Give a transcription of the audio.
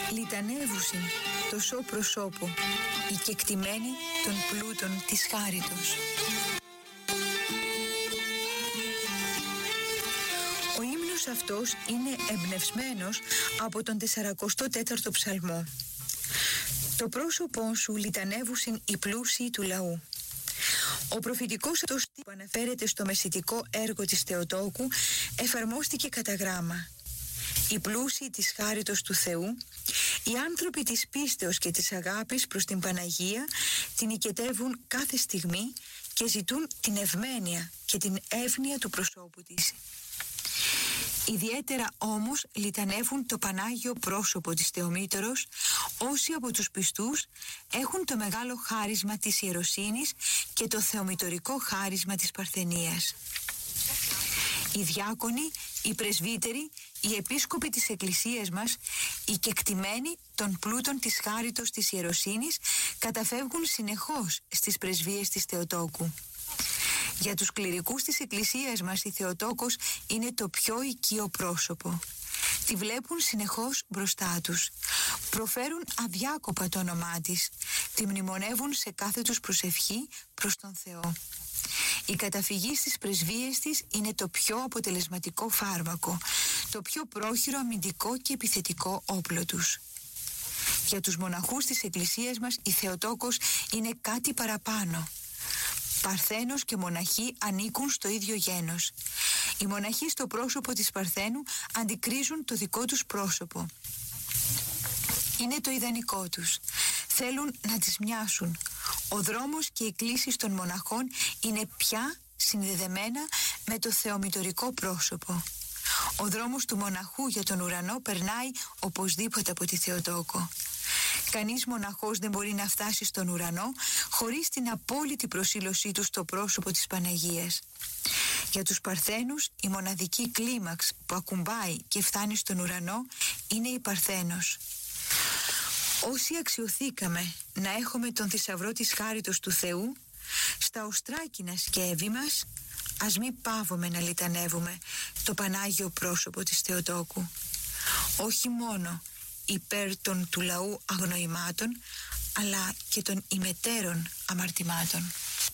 Λιτανεύουσιν το σώ προσώπο, η κεκτημένη των πλούτων της χάριτος. Ο ύμνος αυτός είναι εμπνευσμένος από τον 44ο ψαλμό. Το πρόσωπό σου λιτανεύουσιν οι πλούσιοι του λαού. Ο προφητικός αυτός που αναφέρεται στο μεσητικό έργο της Θεοτόκου εφαρμόστηκε κατά γράμμα. Οι πλούσιοι της χάριτος του Θεού, οι άνθρωποι της πίστεως και της αγάπης προς την Παναγία την οικετεύουν κάθε στιγμή και ζητούν την ευμένεια και την εύνοια του προσώπου της. Ιδιαίτερα όμως λιτανεύουν το Πανάγιο πρόσωπο της Θεομήτωρος όσοι από τους πιστούς έχουν το μεγάλο χάρισμα της ιεροσύνης και το θεομητωρικό χάρισμα της παρθενίας. Οι διάκονοι, οι πρεσβύτεροι, οι επίσκοποι της Εκκλησίας μας, οι κεκτημένοι των πλούτων της χάριτος της ιεροσύνης καταφεύγουν συνεχώς στις πρεσβείες της Θεοτόκου. Για τους κληρικούς της Εκκλησίας μας η Θεοτόκος είναι το πιο οικείο πρόσωπο. Τη βλέπουν συνεχώς μπροστά τους. Προφέρουν αδιάκοπα το όνομά της. Τη μνημονεύουν σε κάθε τους προσευχή προς τον Θεό. Η καταφυγή στις πρεσβείες της είναι το πιο αποτελεσματικό φάρμακο, το πιο πρόχειρο αμυντικό και επιθετικό όπλο τους. Για τους μοναχούς της Εκκλησίας μας η Θεοτόκος είναι κάτι παραπάνω. Παρθένος και μοναχοί ανήκουν στο ίδιο γένος. Οι μοναχοί στο πρόσωπο της Παρθένου αντικρίζουν το δικό τους πρόσωπο. Είναι το ιδανικό τους. Θέλουν να τις μοιάσουν. Ο δρόμος και οι κλήσεις των μοναχών είναι πια συνδεδεμένα με το θεομητωρικό πρόσωπο. Ο δρόμος του μοναχού για τον ουρανό περνάει οπωσδήποτε από τη Θεοτόκο. Κανείς μοναχός δεν μπορεί να φτάσει στον ουρανό χωρίς την απόλυτη προσήλωσή του στο πρόσωπο της Παναγίας. Για τους Παρθένους η μοναδική κλίμαξ που ακουμπάει και φτάνει στον ουρανό είναι η Παρθένος. Όσοι αξιωθήκαμε να έχουμε τον θησαυρό της χάριτος του Θεού, στα οστράκινα σκεύη μας ας μην παύουμε να λιτανεύουμε το Πανάγιο πρόσωπο της Θεοτόκου. Όχι μόνο υπέρ των του λαού αγνοημάτων, αλλά και των ημετέρων αμαρτημάτων.